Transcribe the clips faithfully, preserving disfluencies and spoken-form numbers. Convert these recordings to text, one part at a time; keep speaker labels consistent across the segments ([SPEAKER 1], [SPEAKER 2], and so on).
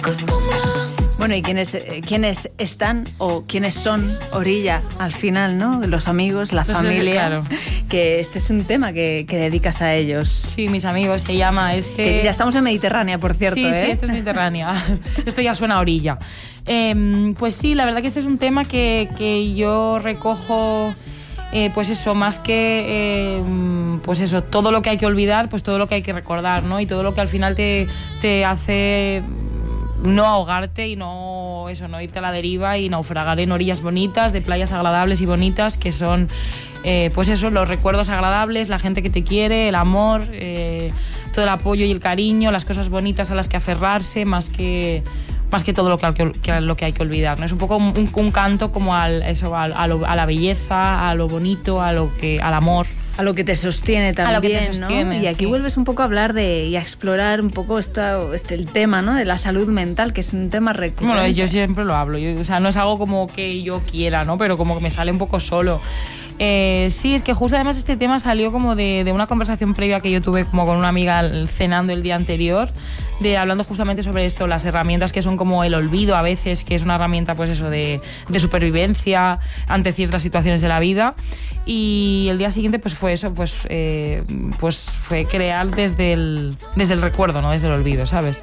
[SPEAKER 1] Bueno, ¿y quiénes, quiénes están o quiénes son Orilla al final, ¿no? Los amigos, la
[SPEAKER 2] Pues
[SPEAKER 1] familia.
[SPEAKER 2] claro.
[SPEAKER 1] Que este es un tema que, que dedicas a ellos.
[SPEAKER 2] Sí, mis amigos, se llama este...
[SPEAKER 1] Que ya estamos en Mediterránea, por cierto,
[SPEAKER 2] Sí,
[SPEAKER 1] ¿eh?
[SPEAKER 2] sí, esto es Mediterránea. Esto ya suena a Orilla. Eh, pues sí, la verdad que este es un tema que, que yo recojo... Eh, pues eso, más que eh, pues eso, todo lo que hay que olvidar, pues todo lo que hay que recordar, ¿no? Y todo lo que al final te, te hace no ahogarte y no eso, no irte a la deriva y naufragar en orillas bonitas, de playas agradables y bonitas, que son eh, pues eso, los recuerdos agradables, la gente que te quiere, el amor, eh, todo el apoyo y el cariño, las cosas bonitas a las que aferrarse, más que más que todo lo que, hay que, que, lo que hay que olvidar, ¿no? Es un poco un, un canto como al, eso, a, a, lo, a la belleza, a lo bonito, a lo que, al amor.
[SPEAKER 1] A lo que te sostiene también,
[SPEAKER 2] a lo que te sostiene,
[SPEAKER 1] ¿no? Y aquí
[SPEAKER 2] sí.
[SPEAKER 1] vuelves un poco a hablar de y a explorar un poco esto, este, el tema, ¿no? De la salud mental, que es un tema recurrente.
[SPEAKER 2] Bueno, yo siempre lo hablo, yo, o sea, no es algo como que yo quiera, ¿no? Pero como que me sale un poco solo. Eh, sí, es que justo además este tema salió como de, de una conversación previa que yo tuve como con una amiga cenando el día anterior, de hablando justamente sobre esto, las herramientas que son como el olvido a veces, que es una herramienta pues eso de, de supervivencia ante ciertas situaciones de la vida. Y el día siguiente pues fue eso, pues, eh, pues fue crear desde el, desde el recuerdo, no desde el olvido, ¿sabes?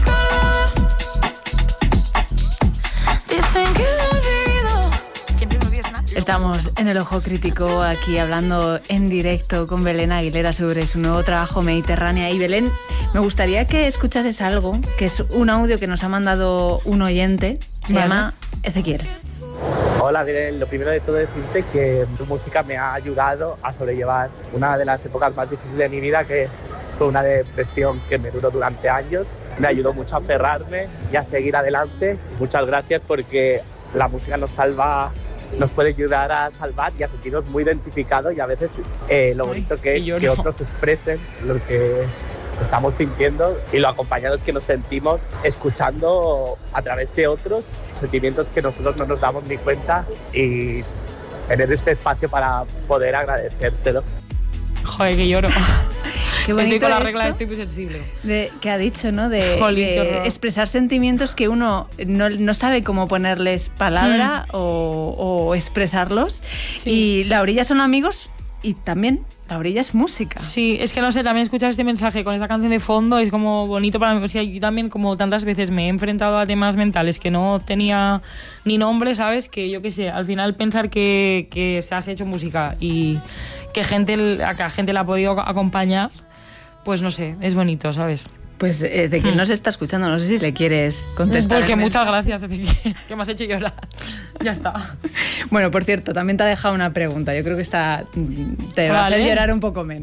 [SPEAKER 1] Estamos en El Ojo Crítico, aquí hablando en directo con Belén Aguilera sobre su nuevo trabajo Mediterránea. Y Belén, me gustaría que escuchases algo, que es un audio que nos ha mandado un oyente, se
[SPEAKER 2] Vale.
[SPEAKER 1] llama Ezequiel.
[SPEAKER 3] Hola, Belén. Lo primero de todo es decirte que tu música me ha ayudado a sobrellevar una de las épocas más difíciles de mi vida, que fue una depresión que me duró durante años. Me ayudó mucho a aferrarme y a seguir adelante. Muchas gracias, porque la música nos salva, nos puede ayudar a salvar y a sentirnos muy identificados, y a veces eh, lo bonito que es que otros expresen lo que estamos sintiendo y lo acompañados que nos sentimos escuchando a través de otros sentimientos que nosotros no nos damos ni cuenta, y tener este espacio para poder agradecértelo.
[SPEAKER 2] Joder, que lloro.
[SPEAKER 1] Qué bonito
[SPEAKER 2] estoy con la
[SPEAKER 1] esto,
[SPEAKER 2] regla, estoy muy sensible.
[SPEAKER 1] De, que ha dicho, ¿no? De,
[SPEAKER 2] Jolín, qué
[SPEAKER 1] de
[SPEAKER 2] horror.
[SPEAKER 1] expresar sentimientos que uno no, no sabe cómo ponerles palabra
[SPEAKER 2] Hmm.
[SPEAKER 1] o, o expresarlos.
[SPEAKER 2] Sí.
[SPEAKER 1] Y La Orilla son amigos y también La Orilla es música.
[SPEAKER 2] Sí, es que no sé, también escuchar este mensaje con esa canción de fondo es como bonito para mí. O sea, yo también, como tantas veces me he enfrentado a temas mentales que no tenía ni nombre, ¿sabes? Que yo qué sé, al final pensar que, que se has hecho música y que gente, a que gente la ha podido acompañar, pues no sé, es bonito, ¿sabes?
[SPEAKER 1] Pues eh, de quien nos está escuchando, no sé si le quieres contestar.
[SPEAKER 2] Porque
[SPEAKER 1] el
[SPEAKER 2] muchas
[SPEAKER 1] mensaje.
[SPEAKER 2] gracias, Ezequiel, que me has hecho llorar. Ya está.
[SPEAKER 1] Bueno, por cierto, también te ha dejado una pregunta. Yo creo que esta te va a
[SPEAKER 2] Vale.
[SPEAKER 1] hacer llorar un poco menos.